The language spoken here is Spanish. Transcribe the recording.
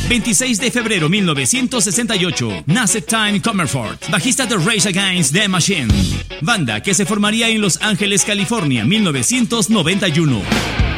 26 de febrero 1968, nace Time Comerford, bajista de Rage Against the Machine, banda que se formaría en Los Ángeles, California, 1991.